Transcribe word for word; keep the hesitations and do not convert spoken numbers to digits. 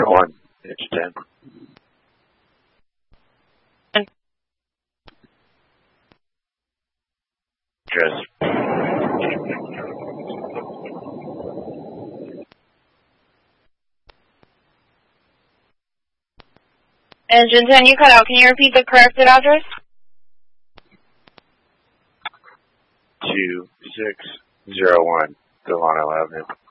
one, it's ten. Address. Engine ten, you cut out. Can you repeat the corrected address? two six zero one Delano Avenue.